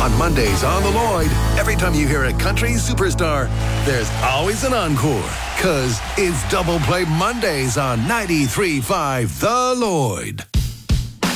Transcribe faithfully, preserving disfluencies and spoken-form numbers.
On Mondays on The Lloyd, every time you hear a country superstar, there's always an encore. Cause it's Double Play Mondays on ninety-three point five The Lloyd.